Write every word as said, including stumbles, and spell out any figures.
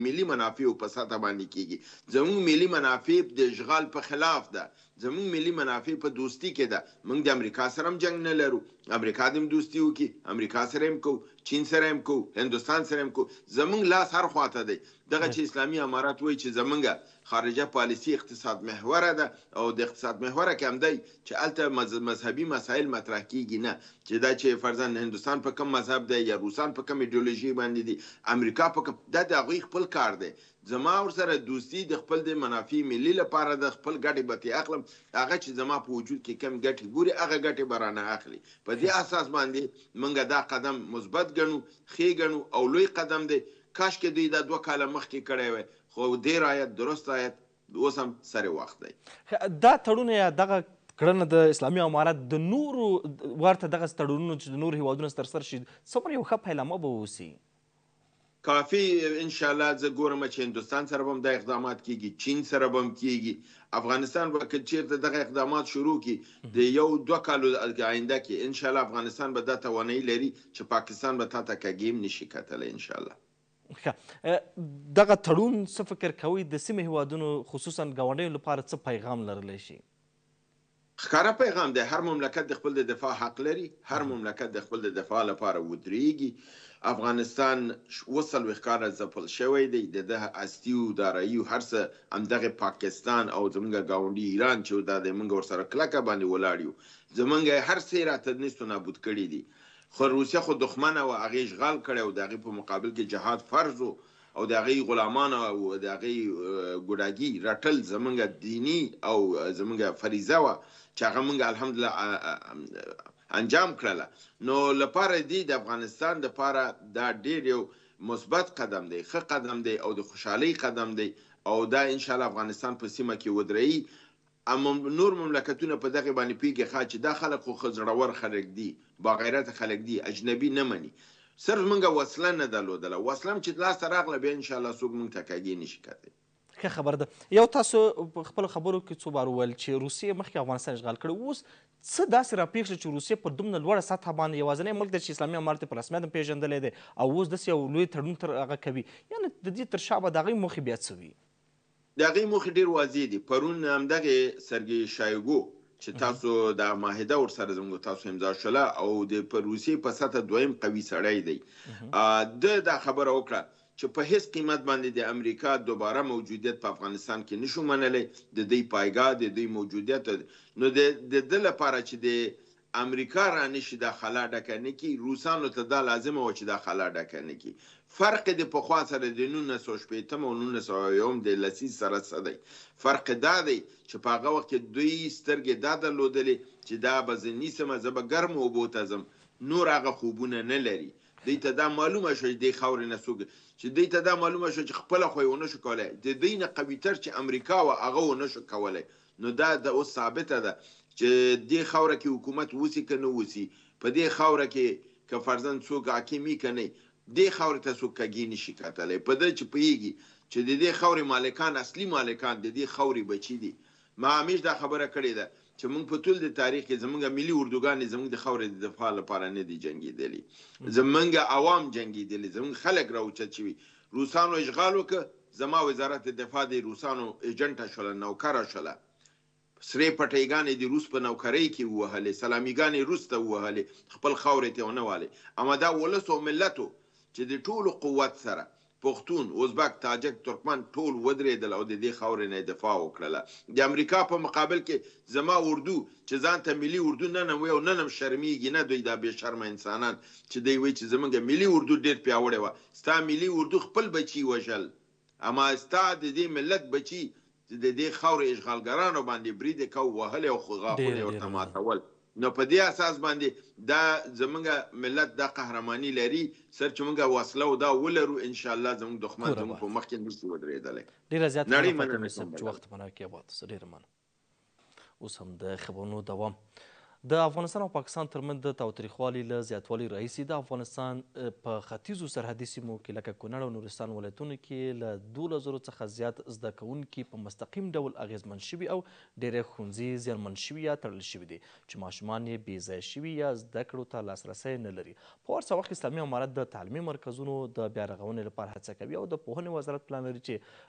ملي منافعو په سطح باندې کیږي زموږ ملي منافع د اشغال په خلاف ده زموږ ملي منافع په دوستي کې ده موږ د امریکا سره هم جنګ نه لرو امریکا د هم دوستي وکړي امریکا سره هم کو چین سره هم کو هندوستان سره هم کو زموږ لاس هر خواته دی دغه چې اسلامي امارات وایي چې زموږ خارجه پالیسي اقتصاد محوره ده او د اقتصاد محوره کې هم دی چې هلته مذهبي مسایل مطرح کیږي نه چې دا چې فرضاً هندوستان په کوم مذهب دی یا روسان په کوم ایډیولوژي باندې دي امریکا په کوم دا د هغوی خپل کار دی زما ورسره دوستي د خپل د منافع ملي لپاره د خپل ګټې به ترې اخلم هغه چې زما په وجود کې کم ګټې ګوري هغه ګټې به رانه اخلي په دې اساس باندې موږ دا قدم مثبت ګڼو ښې ګڼو او لوی قدم دی کاشکې دوی دا دوه کاله مخکې کړی وی خو ډېر آیت درست آیت اوس هم سره وخت دی دا تړون یا دغه کړنه د اسلامي امارات د نورو ورته دغه تړونونو چې د نورو هیوادونو ترسره شي څومره یو ښه پیلامه به واوسي کافی ان شاء الله زه ګورم چې هندوستان سره به هم دا اقدامات کیږي چین سره به هم کیږي افغانستان به که چیرته دغه اقدامات شروع کی د یو دوه کالو آینده کې ان شاء الله افغانستان به دا توانایي لري چې پاکستان به تا ته کږیم نشي کتلی ان شاء الله دغه تړون څه فکر کوئ د سیمې هیوادونو خصوصا ګاونډیو لپاره څه پیغام لرلی شي ښکاره پیغام دی هر مملکت د خپل د دفاع حق لري هر مملکت د خپل د دفاع لپاره ودرېږي افغانستان اوه څلوېښت کاله ځپل شوی دی د ده هستي او دارایي او هر څه همدغې پاکستان او زموږ ګاونډي ایران چې دا دی موږ ورسره کلکه باندې ولاړ یو زموږ یې هر څه یې راته نیست و نابود کړي دي خو روسیه خو دښمنه وه هغې اشغال کړی او د هغې په مقابل کې جهاد فرض و او د هغې غلامان او د هغې ګوډاګي رټل زموږ دیني او زموږ فریضه وه چې هغه موږ الحمدلله انجام کړله نو لپاره دی د افغانستان لپاره دا ډېر یو مثبت قدم دی ښه قدم دی او د خوشحالۍ قدم دی او دا انشاءالله افغانستان په سیمه کې ودرېږي اما نور مملکتونه په دغې باندې پوهېږي ښه چې دا خلک خو ښه زړور خلک دي باغیرته خلک دي اجنبي نه مني صرف موږ وسله نه درلودله وسله هم چې لاسته راغله بیا انشاءالله څوک موږ ته کږې نشي کتلی ښه خبر ده یو تاسو په خپلو خبرو کې څو بار وویل چې روسیې مخکې افغانستان اشغال کړی اوس څه داسې راپېښ شو چې روسیې په دومره لوړه سطحه باندې یوازینی ملک دی چې اسلامي امارت یې په رسمیت هم پېژندلی دی او اوس داسې یو لوی تړون تر هغه کوي یعنې د دې تر شا به د هغوی موخې بیا څه وي د هغې موخې ډېر واضح دي پرون همدغې سرګي شایګو چې تاسو د معاهده ورسره زموږ تاسو امضا شوله او د په روسیې په سطحه دویم قوي سړی دی ده دا خبره وکړه چې په هیڅ قیمت باندې د امریکا دوباره موجودیت په افغانستان کې نشو منلی د دوی پایګاه د دوی موجودیت نو د ده لپاره چې د امریکا رانشي دا خلا ډکه نه کړي روسانو ته دا لازمه وه چې دا خلا ډکه نه کړي فرق د پخوا سره د نولس سوه شپېتم او نولس سوه یوم د لسیز سره څه دی فرق دا دی چې په هغه وخت کې دوی سترګې دا درلودلې چې دا به زه نیسمه زه به ګرمو اوبو ته ځم نور هغه خوبونه نه لري دوی ته دا معلومه شوه چې دې خاورې نه څوک چې دوی ته دا معلومه شوه چې خپله خو یې ونه شو کولی د دوی نه قویتر چې امریکا وه هغه ونه شو کولی نو دا د اوس ثابته ده چې دې خاوره کې حکومت وسي که نه وسي په دې خاوره کې که فرضاً څوک حاکمي که نه دې خاورې ته څوک کږي نشي کتلی په ده چې پوهېږي چې د دې خاورې مالکان اصلي مالکان د دې خاورې بچي دي ما همیش دا خبره کړې ده چې موږ په ټول د تاریخ کې زموږ ملي اردوګانې زموږ د خاورې د دفاع لپاره نه دي جنګېدلي زموږ عوام جنګېدلي زموږ خلک راوچت شوي روسانو اشغال وکړه زما وزارت دفاع د روسانو ایجنټه شوله نوکره شوله سرې پټیګانې د روس په نوکرۍ کې ووهلې سلامیګانې روس ته ووهلې خپل خاورې ته ونه والې اما دا ولس او ملتو چې د ټولو قوت سره پښتون ازبک تاجک ترکمن ټول ودرېدل او د دې خاورې نه دفاع وکړله د امریکا په مقابل کې زما اردو چې ځان ته ملي اردو نن هم وی او نن هم شرمېږي نه دوی دا بې شرمه انسانان چې دوی وایي چې زموږ ملي اردو ډېر پیاوړې وه ستا ملي اردو خپل بچي وژل اما ستا د دې ملت بچي د دې خاورې اشغالګرانو باندې برید یې کو وهلې او غاښونه یې ورته ماتول نو په دې اساس باندې دا زموږ ملت دا قهرماني لري سر چې موږ وسله او دا ولرو انشاءالله زموږ دښمن زموږ په مخ کې نشي ودرېدلی ډېره زیاته نړۍ مننه چې وخت مو راکړی اباد ډېره مننه اوس هم د خبرونو دوام د افغانستان او پاکستان ترمنځ د تاوتریخوالي له زیاتوالي راهیسې د افغانستان په ختیځو سرحدي سیمو کې لکه کونړ او نورستان ولایتونو کې له دولس زرو څخه زیات زده کوونکي په مستقیم ډول اغیزمن شوي او ډېری ښوونځي زیانمن شوي یا تړل شوي دي چې ماشومان یې بې ځایه شوي یا زده کړو ته لاسرسی نه لري. په ورته وخت کې اسلامي امارت د تعلیمي مرکزونو د بیا رغونې لپاره هڅه کوي او د پوهنې وزارت پلان لري چې